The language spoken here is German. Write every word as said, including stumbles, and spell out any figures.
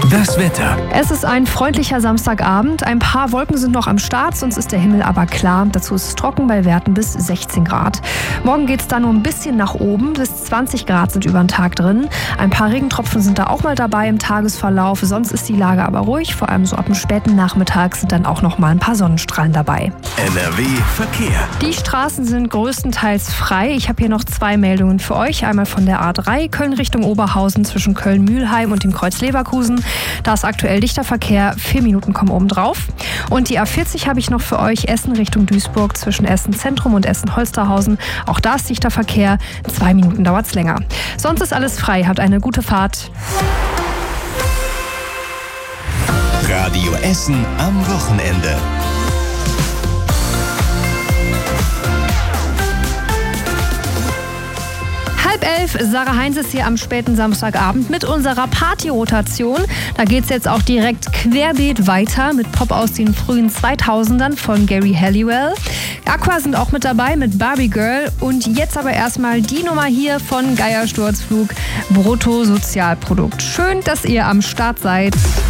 Das Wetter. Es ist ein freundlicher Samstagabend. Ein paar Wolken sind noch am Start, sonst ist der Himmel aber klar. Dazu ist es trocken bei Werten bis sechzehn Grad. Morgen geht es dann nur ein bisschen nach oben. Bis zwanzig Grad sind über den Tag drin. Ein paar Regentropfen sind da auch mal dabei im Tagesverlauf. Sonst ist die Lage aber ruhig. Vor allem so ab dem späten Nachmittag sind dann auch noch mal ein paar Sonnenstrahlen dabei. N R W Verkehr. Die Straßen sind größtenteils frei. Ich habe hier noch zwei Meldungen für euch. Einmal von der A drei Köln Richtung Oberhausen zwischen Köln-Mühlheim und dem Kreuz Leverkusen. Da ist aktuell dichter Verkehr, vier Minuten kommen oben drauf. Und die A vierzig habe ich noch für euch, Essen Richtung Duisburg zwischen Essen Zentrum und Essen Holsterhausen. Auch da ist dichter Verkehr, zwei Minuten dauert es länger. Sonst ist alles frei, habt eine gute Fahrt. Radio Essen am Wochenende. Halb elf, Sarah Heinz ist hier am späten Samstagabend mit unserer Party-Rotation. Da geht es jetzt auch direkt querbeet weiter mit Pop aus den frühen zweitausendern von Gary Halliwell. Aqua sind auch mit dabei mit Barbie Girl. Und jetzt aber erstmal die Nummer hier von Geier Sturzflug, Bruttosozialprodukt. Schön, dass ihr am Start seid.